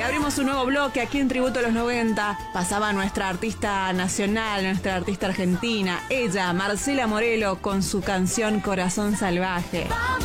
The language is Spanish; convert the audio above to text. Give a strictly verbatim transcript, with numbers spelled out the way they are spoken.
abrimos un nuevo bloque aquí en Tributo a los noventa. Pasaba nuestra artista nacional, nuestra artista argentina, ella, Marcela Morelo, con su canción Corazón Salvaje.